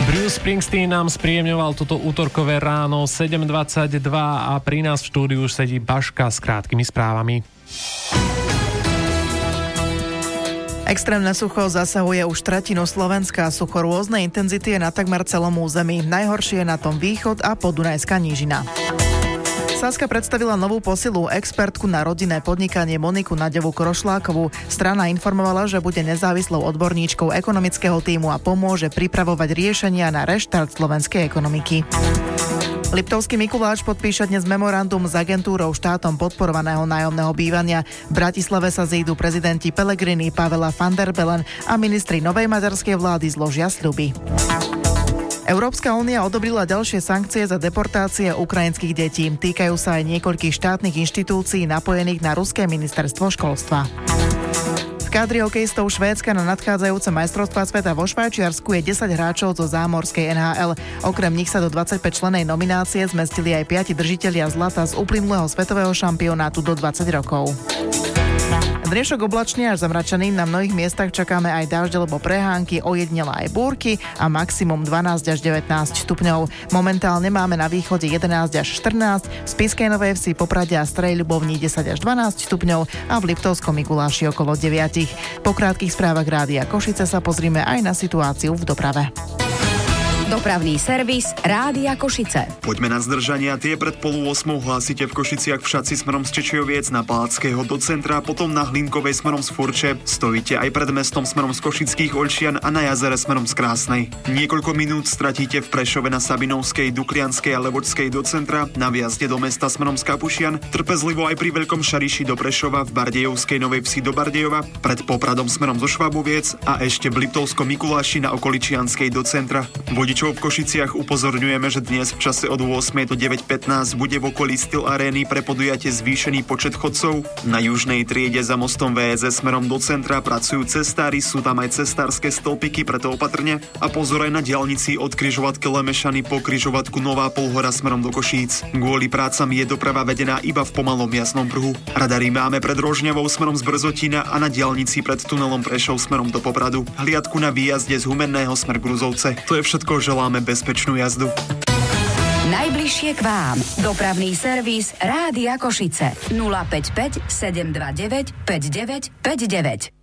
Bruce Springsteen nám spríjemňoval toto útorkové ráno 7:22 a pri nás v štúdiu už sedí Baška s krátkými správami. Extrémne sucho zasahuje už tretinu Slovenska. Sucho rôznej intenzity je na takmer celom území. Najhoršie je na tom východ a podunajská nížina. Saska predstavila novú posilu, expertku na rodinné podnikanie Moniku Naďovú Krošlákovú. Strana informovala, že bude nezávislou odborníčkou ekonomického tímu a pomôže pripravovať riešenia na reštart slovenskej ekonomiky. Liptovský Mikuláš podpíše dnes memorandum s agentúrou štátom podporovaného nájomného bývania. V Bratislave sa zídu prezidenti Pellegrini, Pavela van der Bellen a ministri novej maďarskej vlády zložia sľuby. Európska únia odobrila ďalšie sankcie za deportácie ukrajinských detí. Týkajú sa aj niekoľkých štátnych inštitúcií napojených na ruské ministerstvo školstva. V kádri hokejistov Švédska na nadchádzajúce majstrovstvá sveta vo Švajčiarsku je 10 hráčov zo zámorskej NHL. Okrem nich sa do 25-člennej nominácie zmestili aj 5 držitelia zlata z uplynulého svetového šampionátu do 20 rokov. Dnešok oblačne až zamračený, na mnohých miestach čakáme aj dážď alebo prehánky, ojedinele aj búrky a maximum 12 až 19 stupňov. Momentálne máme na východe 11 až 14, v Spišskej Novej Vsi, Poprade a Strej Ľubovni 10 až 12 stupňov a v Liptovskom Mikuláši okolo 9. Po krátkych správach Rádia Košice sa pozrime aj na situáciu v doprave. Dopravný servis Rádia Košice. Poďme na zdržania. Tie pred 7:30 hlásite v Košiciach v Šatci smerom z Čečioviec na Palackého do centra, potom na Hlinkovej smerom z Furče. Stojíte aj pred mestom smerom z Košických Oľčian a na jazere smerom z Krásnej. Niekoľko minút stratíte v Prešove na Sabinovskej, Duklianskej a Levočskej do centra, na viazde do mesta smerom z Kapušian, trpezlivo aj pri Veľkom Šariši do Prešova, v Bardejovskej Novej Vsi do Bardejova, pred Popradom smerom zo Švaboviec a ešte v Liptovskom Mikuláši na Okoličianskej do centra. V Košiciach upozorňujeme, že dnes v čase od 8 do 9:15 bude v okolí Styl Arény pre podujatie zvýšený počet chodcov. Na južnej triede za mostom VZ smerom do centra pracujú cestári, sú tam aj cestárske stĺpiky, preto opatrne a pozor aj na diaľnici od križovatky Lemešany po križovatku Nová Polhora smerom do Košíc. Kvôli prácam je doprava vedená iba v pomalom jasnom pruhu. Radary máme pred Rožňavou smerom z Brzotína a na diaľnici pred tunelom Prešov smerom do Popradu. Hliadku na výjazde z Humenného smer Gruzovce. To je všetko. Želáme bezpečnú jazdu. Najbližšie k vám. Dopravný servis Rádia Košice. 055 729 5959.